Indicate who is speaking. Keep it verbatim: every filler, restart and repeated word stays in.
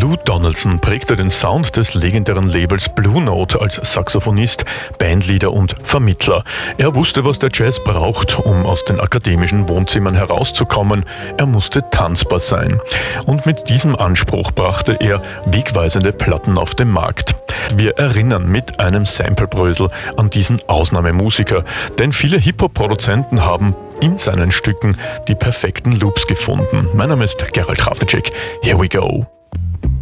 Speaker 1: Lou Donaldson prägte den Sound des legendären Labels Blue Note als Saxophonist, Bandleader und Vermittler. Er wusste, was der Jazz braucht, um aus den akademischen Wohnzimmern herauszukommen. Er musste tanzbar sein. Und mit diesem Anspruch brachte er wegweisende Platten auf den Markt. Wir erinnern mit einem Samplebrösel an diesen Ausnahmemusiker, denn viele Hip-Hop-Produzenten haben in seinen Stücken die perfekten Loops gefunden. Mein Name ist Gerald Krafnicek. Here we go.